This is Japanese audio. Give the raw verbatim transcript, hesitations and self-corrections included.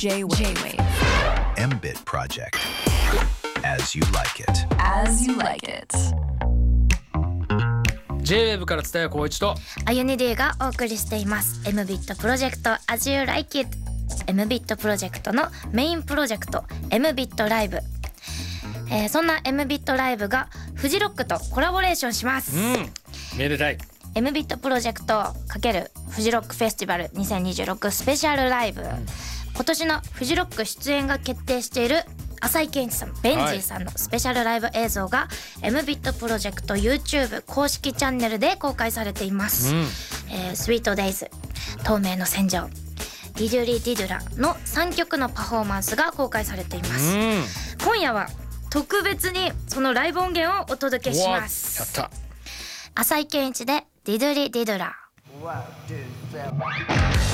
J-Wave エムビット Project As You Like It As You Like It J-Wave から蔦谷光一とあゆね D がお送りしています エムビット プロジェクト As You Like It。 エムビット プロジェクトのメインプロジェクト エムビット ライブ、えー、そんな エムビット ライブがフジロックとコラボレーションします。 うんめでたい。 エムビット プロジェクト×フジロックフェスティバルにせんにじゅうろくスペシャルライブ、うん、今年のフジロック出演が決定している浅井健一さん、ベンジーさんのスペシャルライブ映像が エムビット プロジェクト YouTube 公式チャンネルで公開されています、うんえー、スイートデイズ、透明の戦場、ディドゥリディドゥラのさんきょくのパフォーマンスが公開されています、うん、今夜は特別にそのライブ音源をお届けします。 やった。 浅井健一でディドゥリディドゥラ。